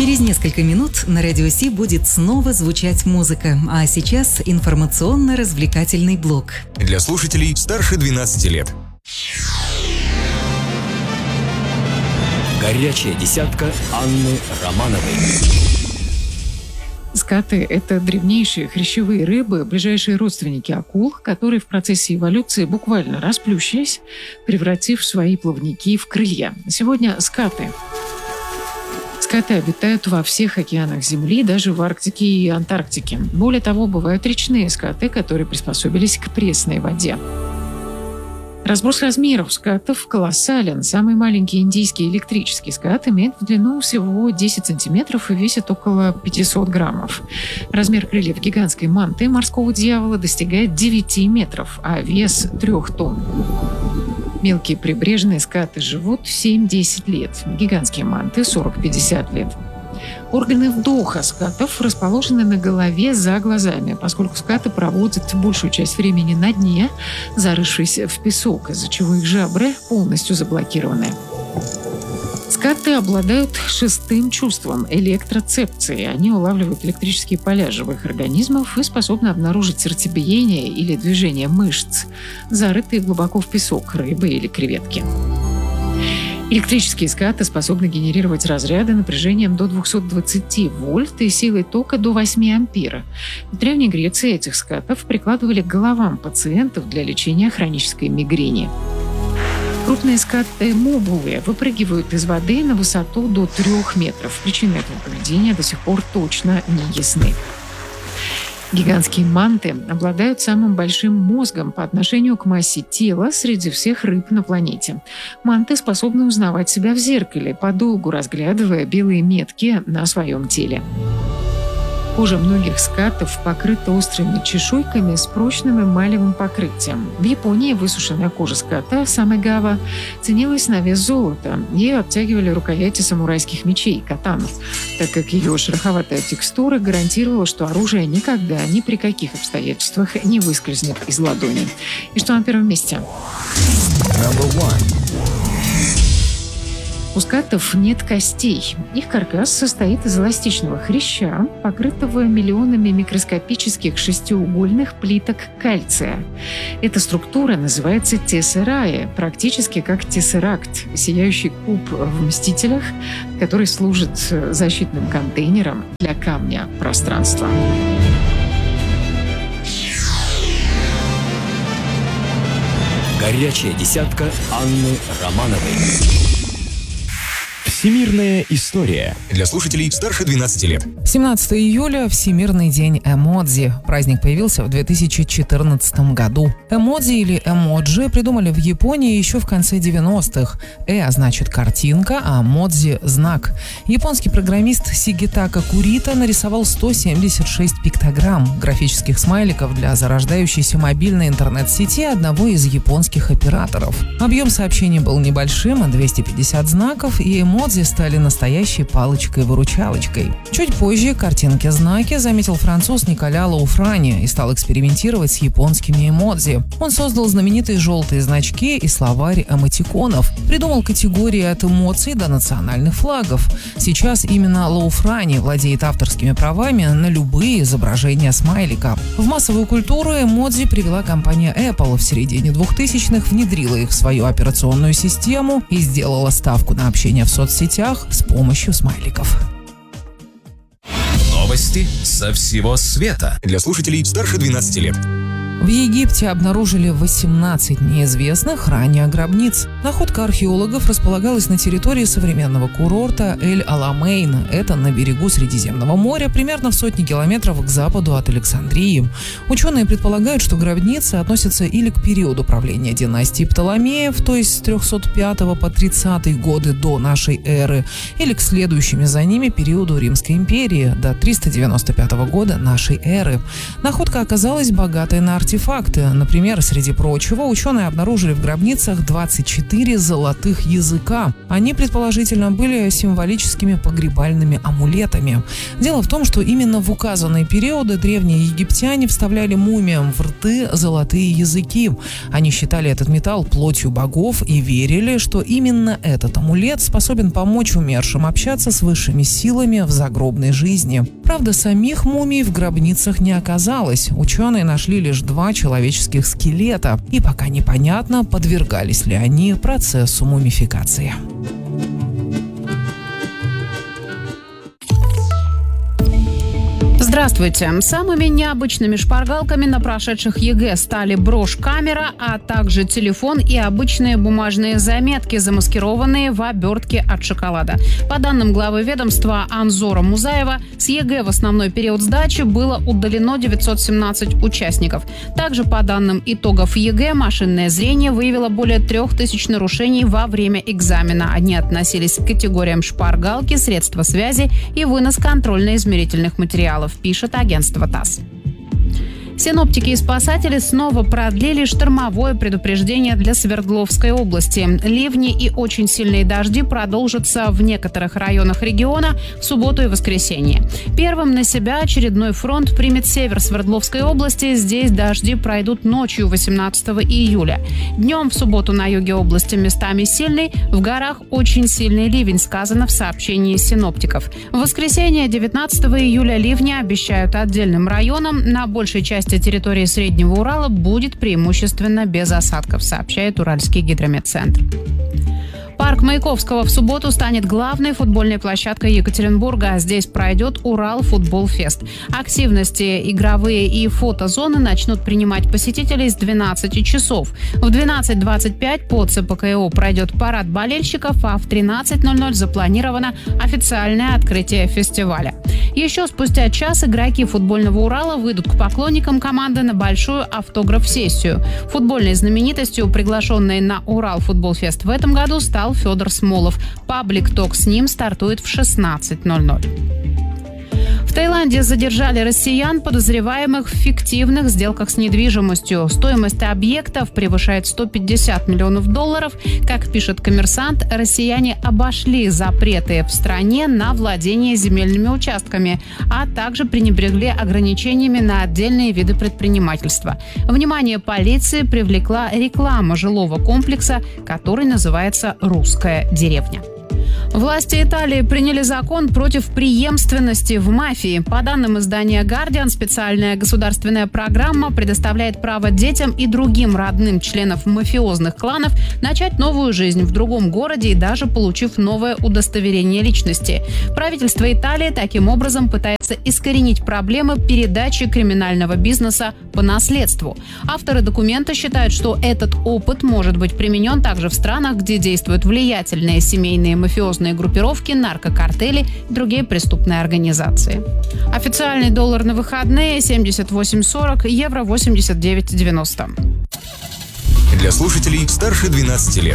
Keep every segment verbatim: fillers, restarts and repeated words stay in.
Через несколько минут на Радио Си будет снова звучать музыка, а сейчас информационно-развлекательный блок. Для слушателей старше двенадцати лет. Горячая десятка Анны Романовой. Скаты – это древнейшие хрящевые рыбы, ближайшие родственники акул, которые в процессе эволюции буквально расплющились, превратив свои плавники в крылья. Сегодня скаты. Скаты обитают во всех океанах Земли, даже в Арктике и Антарктике. Более того, бывают речные скаты, которые приспособились к пресной воде. Разброс размеров скатов колоссален. Самый маленький индийский электрический скат имеет в длину всего десять сантиметров и весит около пятьсот граммов. Размер крыльев гигантской манты морского дьявола достигает девяти метров, а вес – трех тонн. Мелкие прибрежные скаты живут семь-десять лет, гигантские манты – сорок-пятьдесят лет. Органы вдоха скатов расположены на голове за глазами, поскольку скаты проводят большую часть времени на дне, зарывшись в песок, из-за чего их жабры полностью заблокированы. Скаты обладают шестым чувством – электроцепцией. Они улавливают электрические поля живых организмов и способны обнаружить сердцебиение или движение мышц, зарытые глубоко в песок рыбы или креветки. Электрические скаты способны генерировать разряды напряжением до двухсот двадцати вольт и силой тока до восьми ампер. В Древней Греции этих скатов прикладывали к головам пациентов для лечения хронической мигрени. Крупные скаты мобулы выпрыгивают из воды на высоту до трех метров. Причины этого поведения до сих пор точно не ясны. Гигантские манты обладают самым большим мозгом по отношению к массе тела среди всех рыб на планете. Манты способны узнавать себя в зеркале, подолгу разглядывая белые метки на своем теле. Кожа многих скатов покрыта острыми чешуйками с прочным эмалевым покрытием. В Японии высушенная кожа ската самэгава ценилась на вес золота. Ею обтягивали рукояти самурайских мечей катан, так как ее шероховатая текстура гарантировала, что оружие никогда, ни при каких обстоятельствах не выскользнет из ладони. И что на первом месте? У скатов нет костей. Их каркас состоит из эластичного хряща, покрытого миллионами микроскопических шестиугольных плиток кальция. Эта структура называется тессерае, практически как тессеракт, сияющий куб в мстителях, который служит защитным контейнером для камня пространства. Горячая десятка Анны Романовой. Всемирная история. Для слушателей старше двенадцати лет. семнадцатого июля – Всемирный день эмодзи. Праздник появился в две тысячи четырнадцатом году. Эмодзи или эмоджи придумали в Японии еще в конце девяностых. «Э» значит картинка, а «модзи» – знак. Японский программист Сигитака Курита нарисовал сто семьдесят шесть пиктограмм графических смайликов для зарождающейся мобильной интернет-сети одного из японских операторов. Объем сообщений был небольшим – двести пятьдесят знаков, и эмодзи стали настоящей палочкой-выручалочкой. Чуть позже картинки-знаки заметил француз Николя Лауфрани и стал экспериментировать с японскими эмодзи. Он создал знаменитые желтые значки и словарь эмотиконов, придумал категории от эмоций до национальных флагов. Сейчас именно Лауфрани владеет авторскими правами на любые изображения смайлика. В массовую культуру эмодзи привела компания Apple. В середине двухтысячных внедрила их в свою операционную систему и сделала ставку на общение в соцсетях с помощью смайликов. Новости со всего света. Для слушателей старше двенадцати лет. В Египте обнаружили восемнадцать неизвестных ранее гробниц. Находка археологов располагалась на территории современного курорта Эль-Аламейн. Это на берегу Средиземного моря, примерно в сотне километров к западу от Александрии. Ученые предполагают, что гробницы относятся или к периоду правления династии Птоломеев, то есть с трехсот пятого по тридцатый годы до нашей эры, или к следующими за ними периоду Римской империи до триста девяносто пятого года нашей эры. Находка оказалась богатой на артефакты артефакты. Например, среди прочего, ученые обнаружили в гробницах двадцать четыре золотых языка. Они, предположительно, были символическими погребальными амулетами. Дело в том, что именно в указанные периоды древние египтяне вставляли мумиям в рты золотые языки. Они считали этот металл плотью богов и верили, что именно этот амулет способен помочь умершим общаться с высшими силами в загробной жизни. Правда, самих мумий в гробницах не оказалось. Ученые нашли лишь два человеческих скелета, и пока непонятно, подвергались ли они процессу мумификации. Здравствуйте! Самыми необычными шпаргалками на прошедших ЕГЭ стали брошь-камера, а также телефон и обычные бумажные заметки, замаскированные в обертке от шоколада. По данным главы ведомства Анзора Музаева, с ЕГЭ в основной период сдачи было удалено девятьсот семнадцать участников. Также по данным итогов ЕГЭ, машинное зрение выявило более трех тысяч нарушений во время экзамена. Они относились к категориям шпаргалки, средства связи и вынос контрольно-измерительных материалов, пишет агентство ТАСС. Синоптики и спасатели снова продлили штормовое предупреждение для Свердловской области. Ливни и очень сильные дожди продолжатся в некоторых районах региона в субботу и воскресенье. Первым на себя очередной фронт примет север Свердловской области. Здесь дожди пройдут ночью восемнадцатого июля. Днем в субботу на юге области местами сильный, в горах очень сильный ливень, сказано в сообщении синоптиков. В воскресенье девятнадцатого июля ливни обещают отдельным районам. На большей части территории Среднего Урала будет преимущественно без осадков, сообщает Уральский гидрометцентр. Парк Маяковского в субботу станет главной футбольной площадкой Екатеринбурга. Здесь пройдет Урал Футбол Фест. Активности игровые и фотозоны начнут принимать посетителей с двенадцати часов. В двенадцать двадцать пять по ЦПКО пройдет парад болельщиков, а в тринадцать ноль ноль запланировано официальное открытие фестиваля. Еще спустя час игроки футбольного Урала выйдут к поклонникам команды на большую автограф-сессию. Футбольной знаменитостью, приглашенной на Урал Футбол Фест в этом году, стал Федор Смолов. Паблик-ток с ним стартует в шестнадцать ноль ноль. В Таиланде задержали россиян, подозреваемых в фиктивных сделках с недвижимостью. Стоимость объектов превышает сто пятьдесят миллионов долларов. Как пишет «Коммерсант», россияне обошли запреты в стране на владение земельными участками, а также пренебрегли ограничениями на отдельные виды предпринимательства. Внимание полиции привлекла реклама жилого комплекса, который называется «Русская деревня». Власти Италии приняли закон против преемственности в мафии. По данным издания «Гардиан», специальная государственная программа предоставляет право детям и другим родным членов мафиозных кланов начать новую жизнь в другом городе и даже получив новое удостоверение личности. Правительство Италии таким образом пытается искоренить проблемы передачи криминального бизнеса по наследству. Авторы документа считают, что этот опыт может быть применен также в странах, где действуют влиятельные семейные мафиозные группировки, наркокартели и другие преступные организации. Официальный доллар на выходные семьдесят восемь сорок, евро восемьдесят девять девяносто. Для слушателей старше двенадцати лет.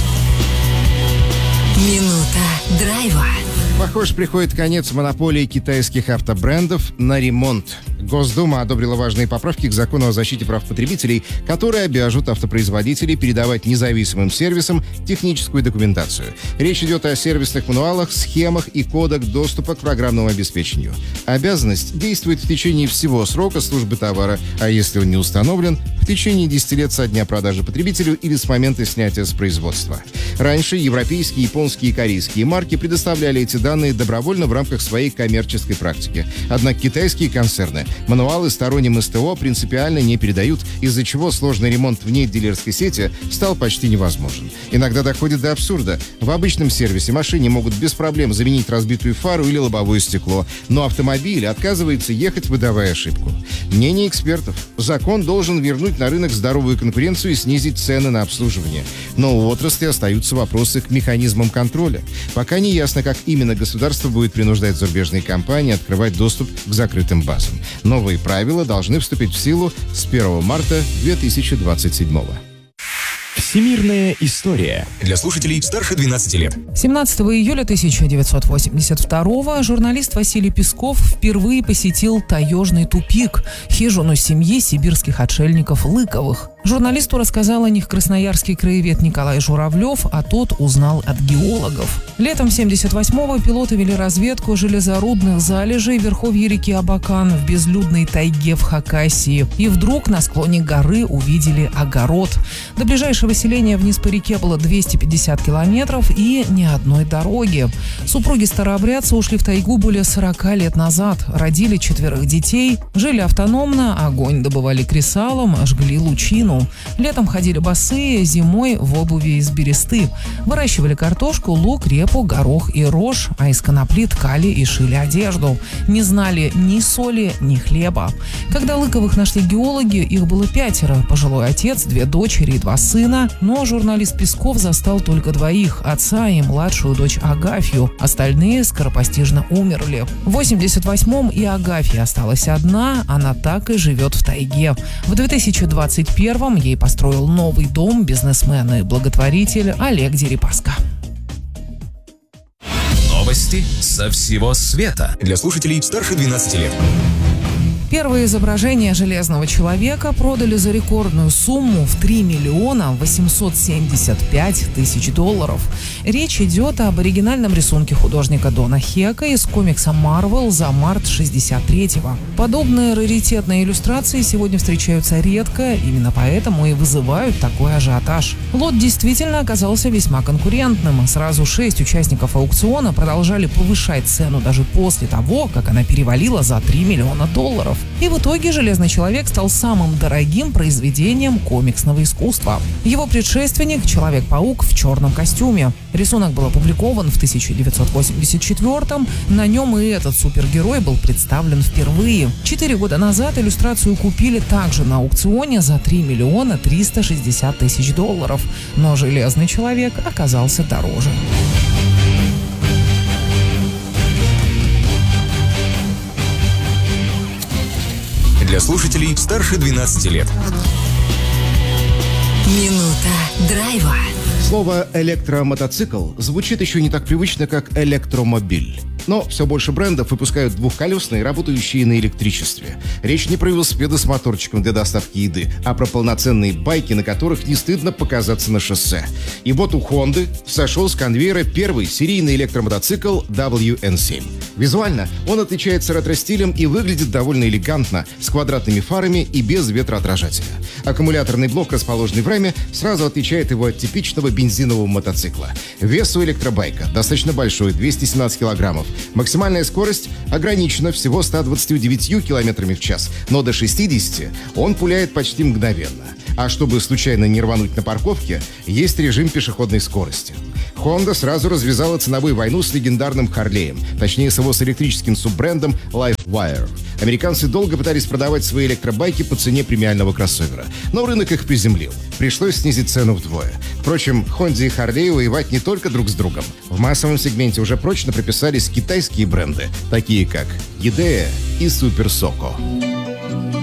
Минута драйва. Похоже, приходит конец монополии китайских автобрендов на ремонт. Госдума одобрила важные поправки к закону о защите прав потребителей, которые обяжут автопроизводителей передавать независимым сервисам техническую документацию. Речь идет о сервисных мануалах, схемах и кодах доступа к программному обеспечению. Обязанность действует в течение всего срока службы товара, а если он не установлен, в течение десяти лет со дня продажи потребителю или с момента снятия с производства. Раньше европейские, японские и корейские марки предоставляли эти данные добровольно в рамках своей коммерческой практики. Однако китайские концерны мануалы сторонним СТО принципиально не передают, из-за чего сложный ремонт вне дилерской сети стал почти невозможен. Иногда доходит до абсурда. В обычном сервисе машине могут без проблем заменить разбитую фару или лобовое стекло, но автомобиль отказывается ехать, выдавая ошибку. Мнение экспертов: закон должен вернуть на рынок здоровую конкуренцию и снизить цены на обслуживание. Но у отрасли остаются вопросы к механизмам контроля. Пока не ясно, как именно государство будет принуждать зарубежные компании открывать доступ к закрытым базам. Новые правила должны вступить в силу с первого марта две тысячи двадцать седьмого. Всемирная история. Для слушателей старше двенадцати лет. семнадцатого июля тысяча девятьсот восемьдесят второго журналист Василий Песков впервые посетил таежный тупик, хижину семьи сибирских отшельников Лыковых. Журналисту рассказал о них красноярский краевед Николай Журавлев, а тот узнал от геологов. Летом семьдесят восьмого пилоты вели разведку железорудных залежей в верховье реки Абакан в безлюдной тайге в Хакасии. И вдруг на склоне горы увидели огород. До ближайшего селения вниз по реке было двести пятьдесят километров и ни одной дороги. Супруги-старообрядцы ушли в тайгу более сорока лет назад, родили четверых детей, жили автономно, огонь добывали кресалом, жгли лучину. Летом ходили босые, зимой в обуви из бересты. Выращивали картошку, лук, репу, горох и рожь, а из конопли ткали и шили одежду. Не знали ни соли, ни хлеба. Когда Лыковых нашли геологи, их было пятеро. Пожилой отец, две дочери и два сына. Но журналист Песков застал только двоих – отца и младшую дочь Агафью. Остальные скоропостижно умерли. В восемьдесят восьмом и Агафья осталась одна, она так и живет в тайге. В две тысячи двадцать первом ей построил новый дом бизнесмен и благотворитель Олег Дерипаска. Новости со всего света. Для слушателей старше двенадцати лет. Первые изображения Железного человека продали за рекордную сумму в три миллиона восемьсот семьдесят пять тысяч долларов. Речь идет об оригинальном рисунке художника Дона Хека из комикса Marvel за март шестьдесят третьего. Подобные раритетные иллюстрации сегодня встречаются редко, именно поэтому и вызывают такой ажиотаж. Лот действительно оказался весьма конкурентным. Сразу шесть участников аукциона продолжали повышать цену даже после того, как она перевалила за три миллиона долларов. И в итоге «Железный человек» стал самым дорогим произведением комиксного искусства. Его предшественник – Человек-паук в черном костюме. Рисунок был опубликован в тысяча девятьсот восемьдесят четвёртом. На нем и этот супергерой был представлен впервые. Четыре года назад иллюстрацию купили также на аукционе за три миллиона триста шестьдесят тысяч долларов. Но «Железный человек» оказался дороже. Для слушателей старше двенадцати лет. Минута драйва. Слово «электромотоцикл» звучит еще не так привычно, как «электромобиль». Но все больше брендов выпускают двухколесные, работающие на электричестве. Речь не про велосипеды с моторчиком для доставки еды, а про полноценные байки, на которых не стыдно показаться на шоссе. И вот у Honda сошел с конвейера первый серийный электромотоцикл дабл ю эн семь. Визуально он отличается ретро-стилем и выглядит довольно элегантно, с квадратными фарами и без ветроотражателя. Аккумуляторный блок, расположенный в раме, сразу отличает его от типичного бензинового мотоцикла. Вес у электробайка достаточно большой – двести семнадцать килограммов. Максимальная скорость ограничена всего ста двадцатью девятью километрами в час, но до шестидесяти он пуляет почти мгновенно. А чтобы случайно не рвануть на парковке, есть режим пешеходной скорости. Honda сразу развязала ценовую войну с легендарным Харлеем, точнее с его с электрическим суббрендом LiveWire. Американцы долго пытались продавать свои электробайки по цене премиального кроссовера, но рынок их приземлил. Пришлось снизить цену вдвое. Впрочем, Honda и Harley воевать не только друг с другом. В массовом сегменте уже прочно прописались китайские бренды, такие как Idea и Super Soco.